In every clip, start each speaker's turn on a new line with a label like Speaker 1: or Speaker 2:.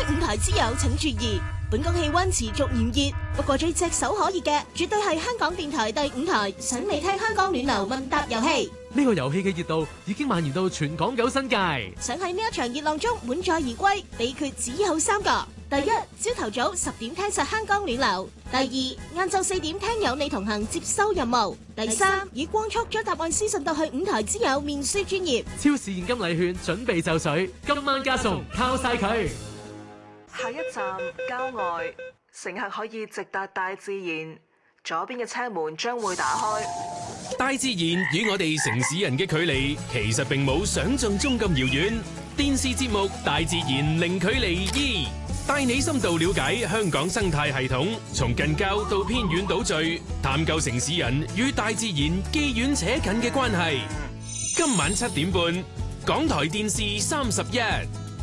Speaker 1: 5台之友請注意，本港氣溫持續炎熱，不過最炙手可熱嘅絕對係香港電台第5台想你聽香港暖流問答遊戲。
Speaker 2: 呢個遊戲嘅熱度已經蔓延到全港9新界。
Speaker 1: 想喺呢一場熱浪中滿載而歸，秘訣只有3個。第一，朝頭早10點聽實香港暖流；第二，晏晝4點聽有你同行接收任務；第三，以光速將答案私信到去5台之友面書專頁。
Speaker 2: 超市現金禮券準備就緒，今晚加送靠晒佢。
Speaker 3: 下一站郊外，乘客可以直達大自然，左邊嘅車門將會打開。
Speaker 4: 大自然與我哋城市人嘅距離其實並冇想象中咁遙遠。電視節目《大自然零距離2》帶你深度了解香港生態系統，從近郊到偏遠島嶼，探究城市人與大自然既遠且近嘅關係。今晚7點半，港台電視31。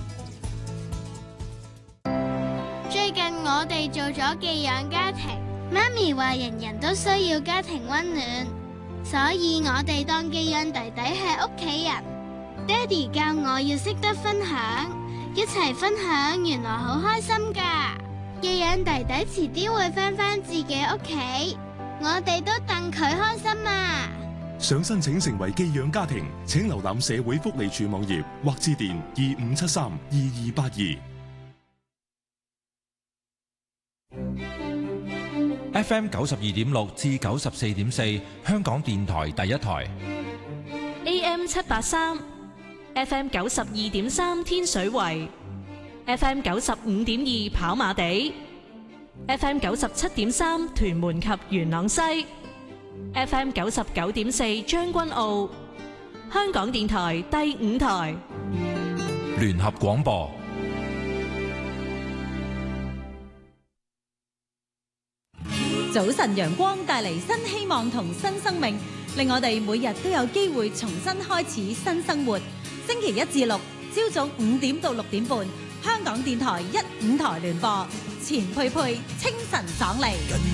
Speaker 5: 最近我哋做咗寄養家庭，媽咪話人人都需要家庭溫暖，所以我哋當寄養弟弟係屋企人。爹哋教我要識得分享，一齊分享原來好開心㗎。寄養弟弟遲啲會返自己屋企，我哋都戥佢開心啊！
Speaker 6: 想申請成為寄養家庭，請瀏覽社會福利署網頁或致電25732282。
Speaker 7: FM 92.6至94.4，香港電台第一台。
Speaker 8: AM 783。FM 92.3天水圍 ，FM 95.2跑馬地 ，FM 97.3屯門及元朗西 ，FM 99.4將軍澳，香港電台第5台
Speaker 7: 聯合廣播。
Speaker 9: 早晨陽光帶嚟新希望同新生命，令我哋每日都有機會重新開始新生活。星期1至6，朝早5點到6點半，香港電台1、5台聯播，錢佩佩清晨爽利。